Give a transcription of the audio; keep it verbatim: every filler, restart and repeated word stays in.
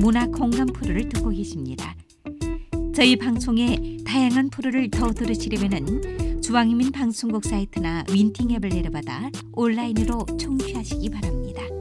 문화 공감 프로를 듣고 계십니다. 저희 방송의 다양한 프로를 더 들으시려면 중앙인민 방송국 사이트나 윈팅 앱을 내려받아 온라인으로 청취하시기 바랍니다.